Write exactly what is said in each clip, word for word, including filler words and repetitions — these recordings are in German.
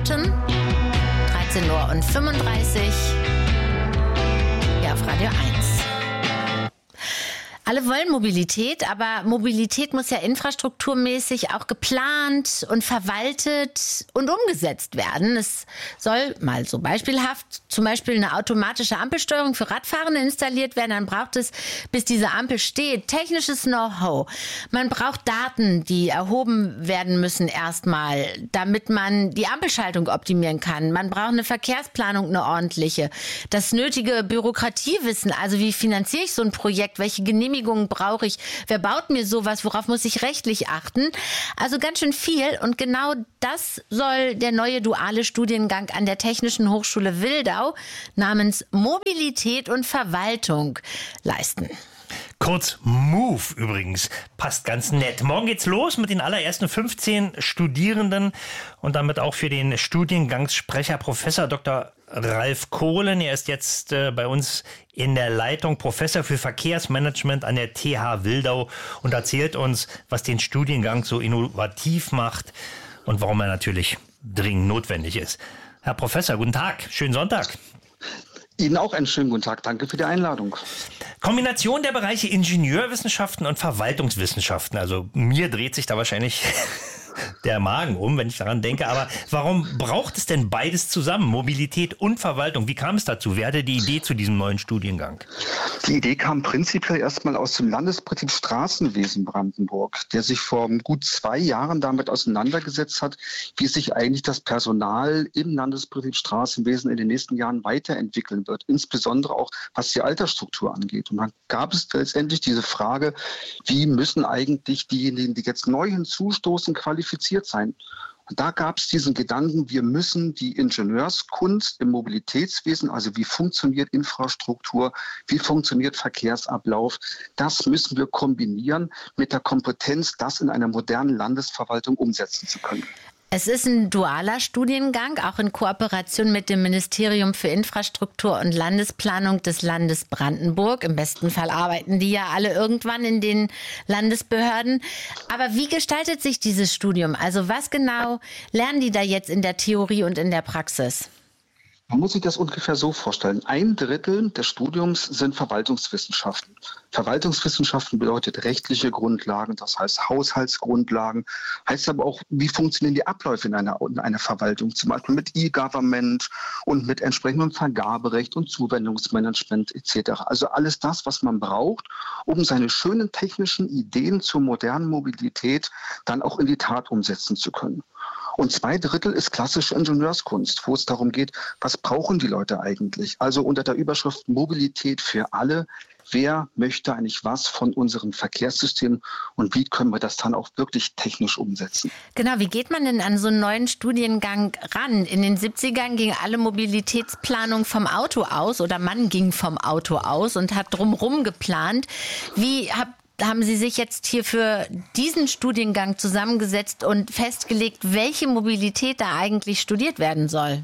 Cotton. dreizehn Uhr und fünfunddreißig. Ja, auf Radio eins. Alle wollen Mobilität, aber Mobilität muss ja infrastrukturmäßig auch geplant und verwaltet und umgesetzt werden. Es soll mal so beispielhaft zum Beispiel eine automatische Ampelsteuerung für Radfahrende installiert werden. Dann braucht es, bis diese Ampel steht, technisches Know-how. Man braucht Daten, die erhoben werden müssen erstmal, damit man die Ampelschaltung optimieren kann. Man braucht eine Verkehrsplanung, eine ordentliche. Das nötige Bürokratiewissen, also wie finanziere ich so ein Projekt, welche Genehmigungen brauche ich? Wer baut mir sowas? Worauf muss ich rechtlich achten? Also ganz schön viel. Und genau das soll der neue duale Studiengang an der Technischen Hochschule Wildau namens Mobilität und Verwaltung leisten. Kurz MOVE übrigens, passt ganz nett. Morgen geht's los mit den allerersten fünfzehn Studierenden und damit auch für den Studiengangssprecher Professor Doktor Ralf Kohlen. Er ist jetzt äh, bei uns in der Leitung, Professor für Verkehrsmanagement an der T H Wildau und erzählt uns, was den Studiengang so innovativ macht und warum er natürlich dringend notwendig ist. Herr Professor, guten Tag, schönen Sonntag. Ihnen auch einen schönen guten Tag. Danke für die Einladung. Kombination der Bereiche Ingenieurwissenschaften und Verwaltungswissenschaften. Also mir dreht sich da wahrscheinlich der Magen um, wenn ich daran denke. Aber warum braucht es denn beides zusammen? Mobilität und Verwaltung. Wie kam es dazu? Wer hatte die Idee zu diesem neuen Studiengang? Die Idee kam prinzipiell erstmal aus dem Landesbetrieb Straßenwesen Brandenburg, der sich vor gut zwei Jahren damit auseinandergesetzt hat, wie sich eigentlich das Personal im Landesbetrieb Straßenwesen in den nächsten Jahren weiterentwickeln wird, insbesondere auch was die Altersstruktur angeht. Und dann gab es letztendlich diese Frage, wie müssen eigentlich diejenigen, die jetzt neu hinzustoßen, qualifiziert sein? Und da gab es diesen Gedanken, wir müssen die Ingenieurskunst im Mobilitätswesen, also wie funktioniert Infrastruktur, wie funktioniert Verkehrsablauf, das müssen wir kombinieren mit der Kompetenz, das in einer modernen Landesverwaltung umsetzen zu können. Es ist ein dualer Studiengang, auch in Kooperation mit dem Ministerium für Infrastruktur und Landesplanung des Landes Brandenburg. Im besten Fall arbeiten die ja alle irgendwann in den Landesbehörden. Aber wie gestaltet sich dieses Studium? Also was genau lernen die da jetzt in der Theorie und in der Praxis? Man muss sich das ungefähr so vorstellen. Ein Drittel des Studiums sind Verwaltungswissenschaften. Verwaltungswissenschaften bedeutet rechtliche Grundlagen, das heißt Haushaltsgrundlagen, heißt aber auch, wie funktionieren die Abläufe in einer, in einer Verwaltung, zum Beispiel mit E-Government und mit entsprechendem Vergaberecht und Zuwendungsmanagement et cetera. Also alles das, was man braucht, um seine schönen technischen Ideen zur modernen Mobilität dann auch in die Tat umsetzen zu können. Und zwei Drittel ist klassische Ingenieurskunst, wo es darum geht, was brauchen die Leute eigentlich? Also unter der Überschrift Mobilität für alle. Wer möchte eigentlich was von unserem Verkehrssystem und wie können wir das dann auch wirklich technisch umsetzen? Genau, wie geht man denn an so einen neuen Studiengang ran? In den siebzigern ging alle Mobilitätsplanung vom Auto aus oder man ging vom Auto aus und hat drumherum geplant. Wie habt Haben Sie sich jetzt hier für diesen Studiengang zusammengesetzt und festgelegt, welche Mobilität da eigentlich studiert werden soll?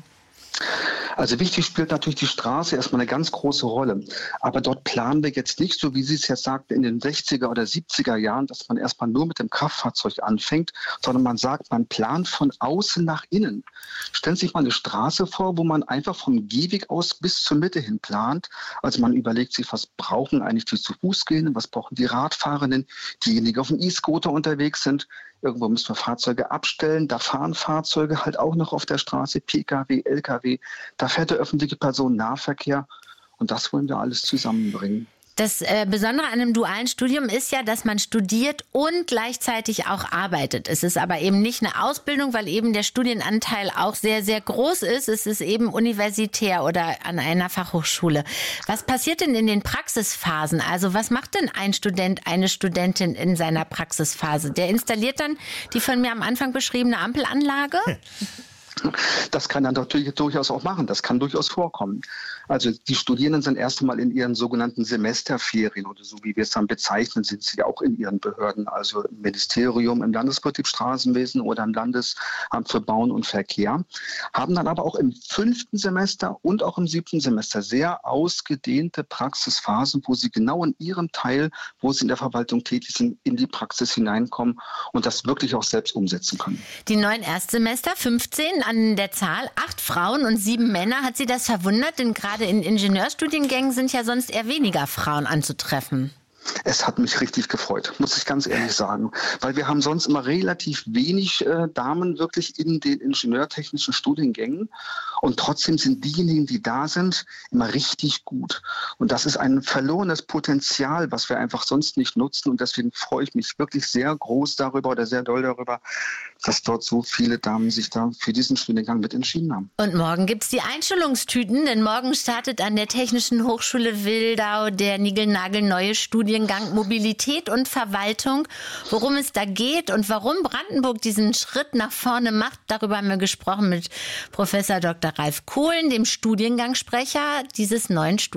Also wichtig spielt natürlich die Straße erstmal eine ganz große Rolle. Aber dort planen wir jetzt nicht, so wie Sie es jetzt sagten, in den sechziger oder siebziger Jahren, dass man erstmal nur mit dem Kraftfahrzeug anfängt, sondern man sagt, man plant von außen nach innen. Stellen Sie sich mal eine Straße vor, wo man einfach vom Gehweg aus bis zur Mitte hin plant. Also man überlegt sich, was brauchen eigentlich die zu Fuß gehenden, was brauchen die Radfahrenden, diejenigen, die auf dem E-Scooter unterwegs sind. Irgendwo müssen wir Fahrzeuge abstellen. Da fahren Fahrzeuge halt auch noch auf der Straße, Pkw, Lkw. Da fährt der öffentliche Personennahverkehr. Und das wollen wir alles zusammenbringen. Das äh, Besondere an einem dualen Studium ist ja, dass man studiert und gleichzeitig auch arbeitet. Es ist aber eben nicht eine Ausbildung, weil eben der Studienanteil auch sehr, sehr groß ist. Es ist eben universitär oder an einer Fachhochschule. Was passiert denn in den Praxisphasen? Also was macht denn ein Student, eine Studentin in seiner Praxisphase? Der installiert dann die von mir am Anfang beschriebene Ampelanlage? Das kann er natürlich durchaus auch machen. Das kann durchaus vorkommen. Also die Studierenden sind erst einmal in ihren sogenannten Semesterferien oder so wie wir es dann bezeichnen, sind sie ja auch in ihren Behörden, also im Ministerium, im Landesbetrieb Straßenwesen oder im Landesamt für Bauen und Verkehr, haben dann aber auch im fünften Semester und auch im siebten Semester sehr ausgedehnte Praxisphasen, wo sie genau in ihrem Teil, wo sie in der Verwaltung tätig sind, in die Praxis hineinkommen und das wirklich auch selbst umsetzen können. Die neuen Erstsemester, fünfzehn, an der Zahl. Acht Frauen und sieben Männer. Hat Sie das verwundert? Denn gerade in Ingenieurstudiengängen sind ja sonst eher weniger Frauen anzutreffen. Es hat mich richtig gefreut, muss ich ganz ehrlich sagen, weil wir haben sonst immer relativ wenig äh, Damen wirklich in den ingenieurtechnischen Studiengängen und trotzdem sind diejenigen, die da sind, immer richtig gut. Und das ist ein verlorenes Potenzial, was wir einfach sonst nicht nutzen und deswegen freue ich mich wirklich sehr groß darüber oder sehr doll darüber, dass dort so viele Damen sich da für diesen Studiengang mit entschieden haben. Und morgen gibt es die Einschulungstüten, denn morgen startet an der Technischen Hochschule Wildau der niegelnagelneue Studiengang Mobilität und Verwaltung. Worum es da geht und warum Brandenburg diesen Schritt nach vorne macht, darüber haben wir gesprochen mit Professor Doktor Ralf Kohlen, dem Studiengangssprecher dieses neuen Studiengangs.